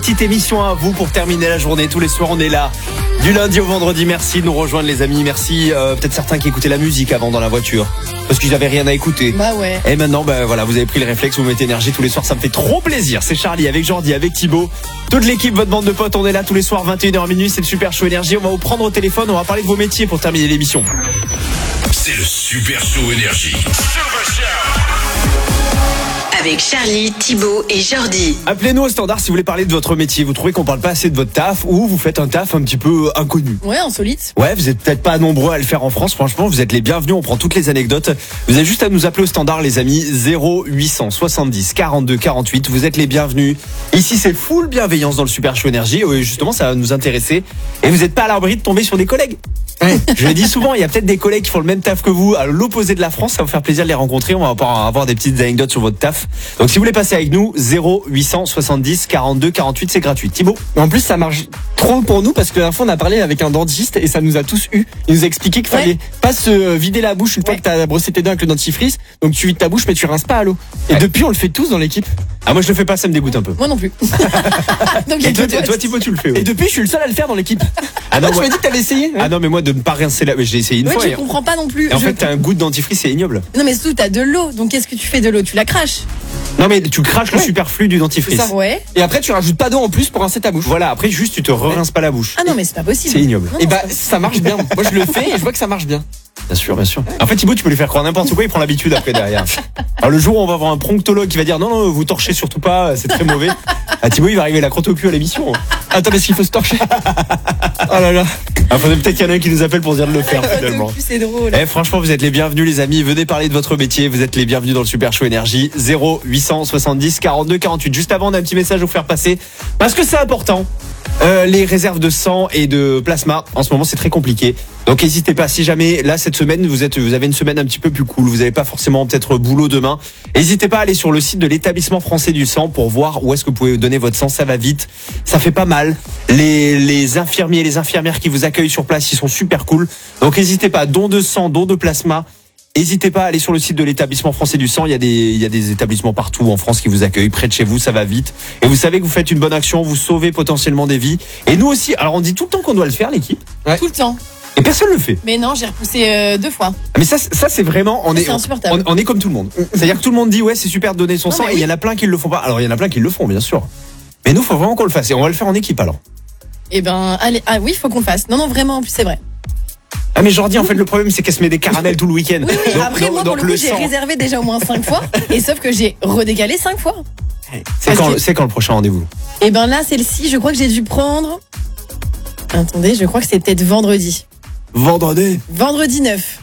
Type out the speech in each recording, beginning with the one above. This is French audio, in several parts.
Petite émission à vous pour terminer la journée. Tous les soirs, on est là. Du lundi au vendredi, merci de nous rejoindre les amis. Merci peut-être certains qui écoutaient la musique avant dans la voiture parce qu'ils n'avaient rien à écouter. Bah ouais. Et maintenant, voilà, vous avez pris le réflexe, vous mettez énergie tous les soirs, ça me fait trop plaisir. C'est Charlie avec Jordi, avec Thibaut. Toute l'équipe, votre bande de potes, on est là tous les soirs, 21h minuit, c'est le Super Show Énergie. On va vous prendre au téléphone, on va parler de vos métiers pour terminer l'émission. C'est le Super Show Énergie. Avec Charlie, Thibaut et Jordi. Appelez-nous au standard si vous voulez parler de votre métier. Vous trouvez qu'on parle pas assez de votre taf ou vous faites un taf un petit peu inconnu. Ouais, insolite. Ouais, vous êtes peut-être pas nombreux à le faire en France. Franchement, vous êtes les bienvenus. On prend toutes les anecdotes. Vous avez juste à nous appeler au standard, les amis. 0870 42 48. Vous êtes les bienvenus. Ici, c'est full bienveillance dans le Super Show Énergie. Oui, justement, ça va nous intéresser. Et vous n'êtes pas à l'abri de tomber sur des collègues. Je le dis souvent, il y a peut-être des collègues qui font le même taf que vous à l'opposé de la France. Ça va vous faire plaisir de les rencontrer. On va avoir des petites anecdotes sur votre taf. Donc si vous voulez passer avec nous, 0870 42 48, c'est gratuit. Thibaut. En plus, ça marche trop pour nous parce que la dernière fois, on a parlé avec un dentiste et ça nous a tous eu. Il nous a expliqué qu'il fallait pas se vider la bouche une fois que t'as brossé tes dents avec le dentifrice. Donc tu vides ta bouche mais tu rinces pas à l'eau. Et depuis, on le fait tous dans l'équipe. Ah, moi je le fais pas, ça me dégoûte un peu. Moi non plus. Donc, Et toi Thibaut, tu le fais. Et depuis, je suis le seul à le faire dans l'équipe. Ah non, Tu m'as dit que t'avais essayé. Ah non, mais moi de ne pas rincer la... J'ai essayé une ouais, fois. je comprends pas non plus. Et en fait, t'as un goût de dentifrice, c'est ignoble. Non mais surtout, t'as de l'eau. Donc qu'est-ce que tu fais de l'eau? Tu la craches. Non mais tu craches le superflu du dentifrice. C'est ça. Ouais. Et après, tu rajoutes pas d'eau en plus pour rincer ta bouche. Voilà, après juste tu te rinces pas la bouche. Ah non mais c'est pas possible. C'est ignoble. Non, Et non, bah, c'est ça marche bien. Moi, je le fais et je vois que ça marche bien. Bien sûr, bien sûr. En fait, Thibaut, tu peux lui faire croire n'importe quoi, il prend l'habitude après derrière. Alors le jour où on va avoir un pronctologue qui va dire non, vous torchez surtout pas, c'est très mauvais. Ah, Thibaut, il va arriver la crotte au cul à l'émission. Attends, parce qu'il faut se torcher. Oh là là. Ah, faudrait peut-être qu'il y en a un qui nous appelle pour dire de le faire pas finalement. possible, c'est drôle. Franchement, vous êtes les bienvenus les amis, venez parler de votre métier, vous êtes les bienvenus dans le Super Show Énergie. 0870 42 48. Juste avant, on a un petit message à vous faire passer parce que c'est important. Les réserves de sang et de plasma, en ce moment c'est très compliqué. Donc n'hésitez pas, si jamais là cette semaine vous avez une semaine un petit peu plus cool, vous n'avez pas forcément peut-être boulot demain, n'hésitez pas à aller sur le site de l'établissement français du sang pour voir où est-ce que vous pouvez donner votre sang. Ça va vite, ça fait pas mal. Les infirmiers et les infirmières qui vous accueillent sur place, ils sont super cool. Donc n'hésitez pas, don de sang, don de plasma. N'hésitez pas à aller sur le site de l'établissement français du sang. Il y a des établissements partout en France qui vous accueillent près de chez vous. Ça va vite. Et vous savez que vous faites une bonne action. Vous sauvez potentiellement des vies. Et nous aussi. Alors on dit tout le temps qu'on doit le faire, l'équipe. Tout le temps. Et personne le fait. Mais non, j'ai repoussé 2 fois. Mais ça c'est vraiment, C'est insupportable. on est comme tout le monde. C'est-à-dire que tout le monde dit ouais, c'est super de donner son Non, sang. mais Et il y en a plein qui le font pas. Alors il y en a plein qui le font, bien sûr. Mais nous, faut vraiment qu'on le fasse. Et on va le faire en équipe alors. Eh ben, allez, ah oui, faut qu'on le fasse. Non, vraiment, en plus, c'est vrai. Ah mais Jordi, en fait le problème c'est qu'elle se met des caramels tout le week-end. Oui, Donc, après, moi, pour le coup, j'ai sang. réservé déjà au moins 5 fois. Et sauf que j'ai redécalé 5 fois. C'est quand le prochain rendez-vous? Et ben là, celle-ci, je crois que j'ai dû prendre. Attendez, je crois que c'est peut-être vendredi. Vendredi 9.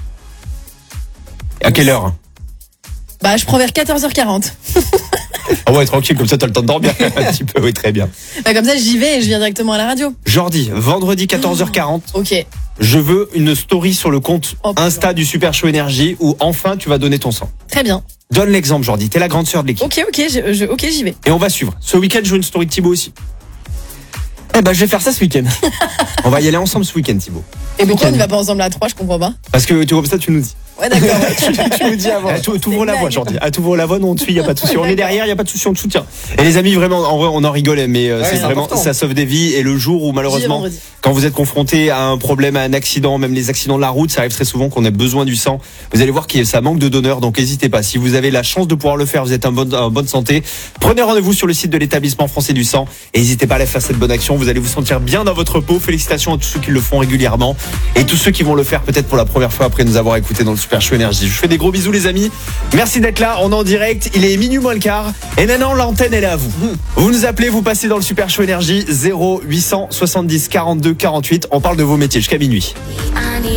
À quelle heure? Bah, je prends vers 14h40. Ah ouais, tranquille, comme ça t'as le temps de dormir un petit peu. Oui, très bien. Bah, comme ça, j'y vais et je viens directement à la radio. Jordi, vendredi 14h40. Ok. Je veux une story sur le compte Oh, putain. Insta du Super Show Énergie où enfin tu vas donner ton sang. Très bien. Donne l'exemple, Jordi. T'es la grande sœur de l'équipe. Ok, j'y vais. Et on va suivre. Ce week-end, je veux une story de Thibaut aussi. Eh ben, je vais faire ça ce week-end. On va y aller ensemble ce week-end, Thibaut. Et pourquoi on ne va pas ensemble à 3? Je comprends pas. Parce que tu vois, comme ça, tu nous dis. Ouais, d'accord. Tu nous dis avant. T'ouvres la blague. voie, Jordi. T'ouvres la voie, nous on te suit, y a pas de souci. On est D'accord. derrière, y a pas de souci, on te soutient. Et les amis, vraiment, en vrai, on en rigolait, mais c'est c'est vraiment, important. ça sauve des vies. Et le jour où, malheureusement, vendredi. quand vous êtes confronté à un problème, à un accident, même les accidents de la route, ça arrive très souvent qu'on ait besoin du sang. Vous allez voir que ça manque de donneurs, donc n'hésitez pas. Si vous avez la chance de pouvoir le faire, vous êtes en bonne santé, prenez rendez-vous sur le site de l'établissement français du sang et n'hésitez pas à aller faire cette bonne action. Vous allez vous sentir bien dans votre peau. Félicitations à tous ceux qui le font régulièrement et tous ceux qui vont le faire peut-être pour la première fois après nous avoir écouté dans le Super Show Énergie. Je vous fais des gros bisous les amis. Merci d'être là. On est en direct. Il est minuit moins le quart. Et maintenant l'antenne elle est à vous. Vous nous appelez, vous passez dans le Super Show Énergie 0870 42 48. On parle de vos métiers jusqu'à minuit.